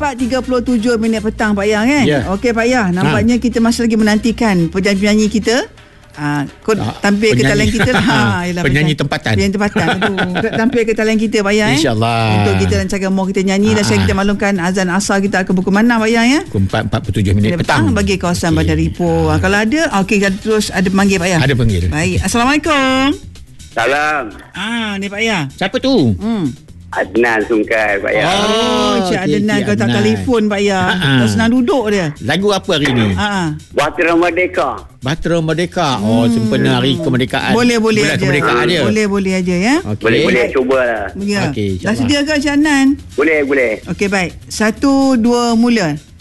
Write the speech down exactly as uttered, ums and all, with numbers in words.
tepat tiga puluh tujuh minit petang Pak Yah kan? Ya. Okey Pak Yah, nampaknya ha. kita masih lagi menantikan penyanyi-penyanyi kita. Ah, kau ah, tampil ke talian kita lah. Yalah, penyanyi tempatan. Penyanyi tempatan. Aduh, tampil ke talian kita Pak Yah eh. InsyaAllah. Untuk kita lancarkan mau kita nyanyi ah. dan saya kita maklumkan azan asar kita akan pukul mana Pak Yah ya? Pukul empat empat puluh tujuh minit petang. petang bagi kawasan okay. Bandar Ipoh. Ah, kalau ada, okey kita terus ada panggil Pak Yah. Ada panggil. Baik. Assalamualaikum. Salam. Ah, ni Pak Yah. Siapa tu? Hmm. Adnan Sungkai Pak Yah. Oh, Cik okay, Adnan kau tak telefon Pak Yah. Kau senang duduk dia. Lagu apa hari ni? Ha. Bahtera Merdeka. Bahtera Merdeka. Hmm. Oh, sempena hari kemerdekaan. Boleh boleh Bulan aja. kemerdekaan dia. Boleh boleh aja ya. Okay. Boleh boleh cubalah. Ya. Okey, dah sedia ke Cik Adnan? Boleh boleh. Okey baik. Satu dua mula.